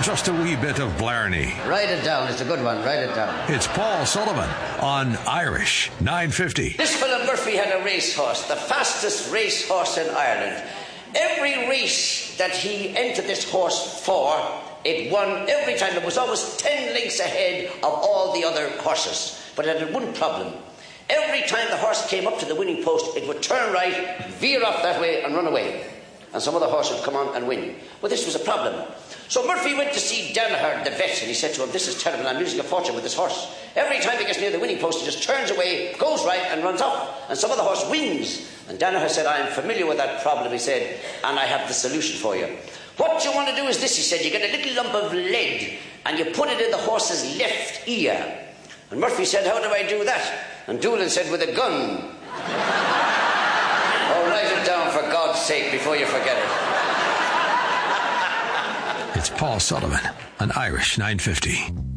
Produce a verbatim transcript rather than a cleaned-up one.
just a wee bit of Blarney. Write it down. It's a good one. Write it down. It's Paul Sullivan on Irish nine fifty. This fella Murphy had a racehorse, the fastest racehorse in Ireland. Every race that he entered this horse for, it won every time. It was always ten lengths ahead of all the other horses. But it had one problem. Every time the horse came up to the winning post, it would turn right, veer off that way and run away. And some other horse would come on and win. Well, this was a problem. So Murphy went to see Danaher, the vet, and he said to him, this is terrible, I'm losing a fortune with this horse. Every time he gets near the winning post, he just turns away, goes right and runs off. And some other horse wins. And Danaher said, I am familiar with that problem, he said, and I have the solution for you. What you want to do is this, he said, you get a little lump of lead and you put it in the horse's left ear. And Murphy said, how do I do that? And Doolan said, with a gun. Oh, write it down for God's sake before you forget it. It's Paul Sullivan on Irish nine fifty.